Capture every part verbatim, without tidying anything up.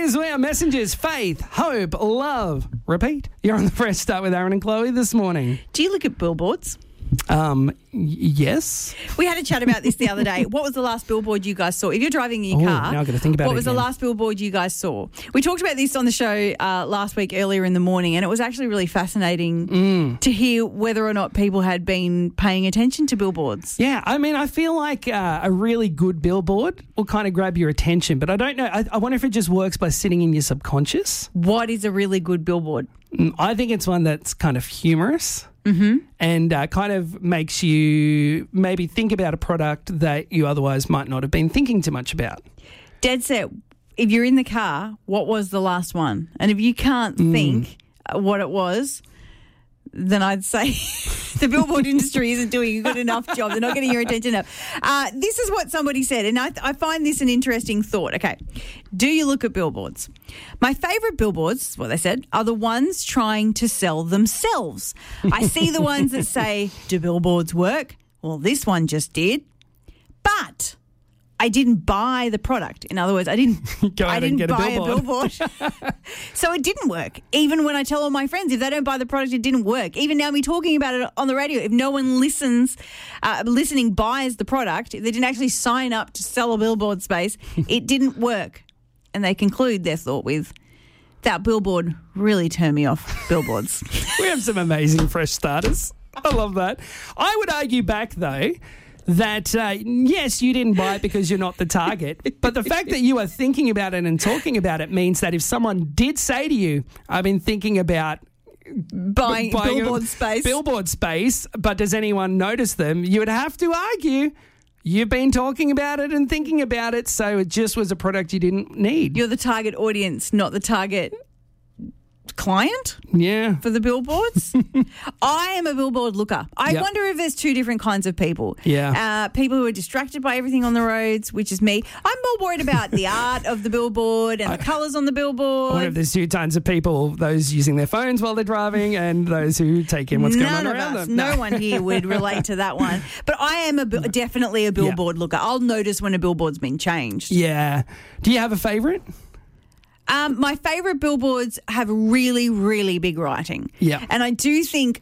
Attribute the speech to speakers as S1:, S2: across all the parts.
S1: Here's our messages. Faith, hope, love. Repeat. You're on the Fresh Start with Aaron and Chloe this morning.
S2: Do you look at billboards?
S1: Um, y- yes.
S2: We had a chat about this the other day. What was the last billboard you guys saw? If you're driving in your
S1: Oh,
S2: car,
S1: now I've got to think about
S2: what
S1: it
S2: was
S1: again.
S2: the last billboard you guys saw? We talked about this on the show uh, last week earlier in the morning, and it was actually really fascinating
S1: Mm.
S2: to hear whether or not people had been paying attention to billboards.
S1: Yeah, I mean, I feel like uh, a really good billboard will kind of grab your attention, but I don't know. I, I wonder if it just works by sitting in your subconscious.
S2: What is a really good billboard?
S1: Mm, I think it's one that's kind of humorous. Mm-hmm. And uh, kind of makes you maybe think about a product that you otherwise might not have been thinking too much about.
S2: Dead set, if you're in the car, what was the last one? And if you can't
S1: Mm.
S2: think what it was, then I'd say the billboard industry isn't doing a good enough job. They're not getting your attention enough. Uh, this is what somebody said, and I, I find this an interesting thought. Okay, do you look at billboards? My favourite billboards, what they said, are the ones trying to sell themselves. I see the ones that say, do billboards work? Well, this one just did. But I didn't buy the product. In other words, I didn't,
S1: Go out
S2: I
S1: and
S2: didn't
S1: get a
S2: buy
S1: billboard.
S2: a billboard. So it didn't work. Even when I tell all my friends, if they don't buy the product, it didn't work. Even now me talking about it on the radio, if no one listens, uh, listening buys the product, if they didn't actually sign up to sell a billboard space, it didn't work. And they conclude their thought with, that billboard really turned me off billboards.
S1: We have some amazing fresh starters. I love that. I would argue back, though, that, uh, yes, you didn't buy it because you're not the target, but the fact that you are thinking about it and talking about it means that if someone did say to you, I've been thinking about
S2: Buying,
S1: buying a
S2: billboard space.
S1: billboard space, but does anyone notice them? You would have to argue you've been talking about it and thinking about it, so it just was a product you didn't need.
S2: You're the target audience, not the target client
S1: Yeah.
S2: for the billboards. I am a billboard looker. I
S1: Yep.
S2: wonder if there's two different kinds of people.
S1: Yeah.
S2: Uh, people who are distracted by everything on the roads, which is me. I'm more worried about the art of the billboard and the colours on the
S1: I wonder if
S2: billboard.
S1: there's two kinds of people, those using their phones while they're driving and those who take in what's
S2: None
S1: going on
S2: of
S1: around
S2: us,
S1: them.
S2: no one here would relate to that one. But I am a, bi- definitely a billboard looker. I'll notice when a billboard's been changed.
S1: Yeah. Do you have a favourite?
S2: Um, my favourite billboards have really, really big writing.
S1: Yeah.
S2: And I do think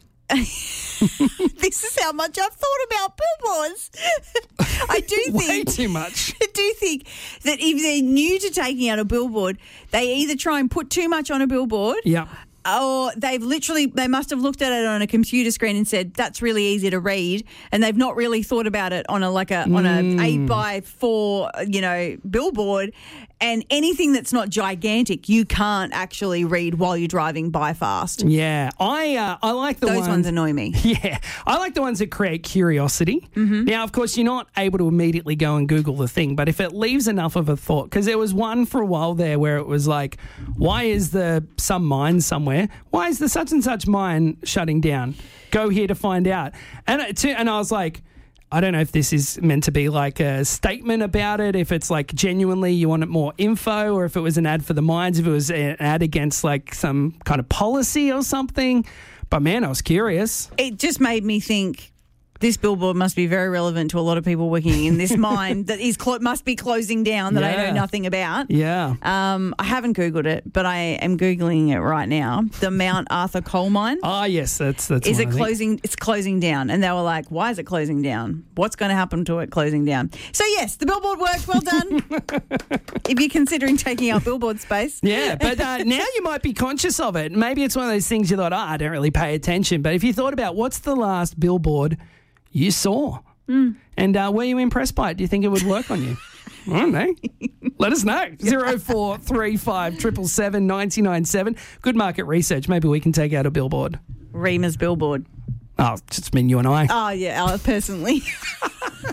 S2: this is how much I've thought about billboards. I do
S1: Way
S2: think
S1: too much.
S2: I do think that if they're new to taking out a billboard, they either try and put too much on a billboard,
S1: Yeah.
S2: or they've literally, they must have looked at it on a computer screen and said, that's really easy to read. And they've not really thought about it on a, like a, on a eight by four, you know, billboard. And anything that's not gigantic, you can't actually read while you're driving by fast.
S1: Yeah. I uh, I like the
S2: Those
S1: ones.
S2: ones annoy me.
S1: Yeah. I like the ones that create curiosity.
S2: Mm-hmm.
S1: Now, of course, you're not able to immediately go and Google the thing, but if it leaves enough of a thought, because there was one for a while there where it was like, why is the some mine somewhere? Why is the such and such mine shutting down? Go here to find out. And it, too, and I was like, I don't know if this is meant to be like a statement about it, if it's like genuinely you wanted more info, or if it was an ad for the mines, if it was an ad against like some kind of policy or something. But man, I was curious.
S2: It just made me think this billboard must be very relevant to a lot of people working in this mine that is clo- must be closing down that I
S1: Yeah.
S2: know nothing about.
S1: Yeah.
S2: Um, I haven't Googled it, but I am Googling it right now. The Mount Arthur coal mine.
S1: Ah, yes, that's that's.
S2: Is
S1: one,
S2: it
S1: I think.
S2: closing? It's closing down. And they were like, why is it closing down? What's going to happen to it closing down? So, yes, the billboard worked. Well done. If you're considering taking out billboard space.
S1: Yeah, but uh, now you might be conscious of it. Maybe it's one of those things you thought, oh, I don't really pay attention. But if you thought about what's the last billboard you saw, mm. and uh, were you impressed by it? Do you think it would work on you? I don't know. Let us know. zero four three five seven seven nine nine seven. Good market research. Maybe we can take out a billboard.
S2: Reema's billboard.
S1: Oh, just mean you and I.
S2: Oh, yeah, uh, personally.